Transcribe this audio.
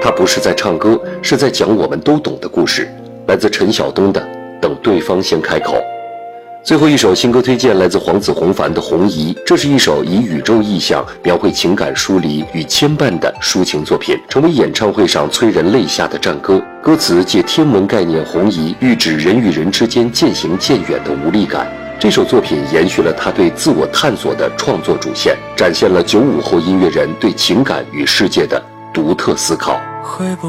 他不是在唱歌，是在讲我们都懂的故事。来自陈晓东的《等对方先开口》。最后一首新歌推荐来自黄子弘凡的《红姨》，这是一首以宇宙意象描绘情感疏离与牵绊的抒情作品，成为演唱会上催人泪下的战歌。歌词借天文概念红移，喻指人与人之间渐行渐远的无力感。这首作品延续了他对自我探索的创作主线，展现了95后音乐人对情感与世界的独特思考。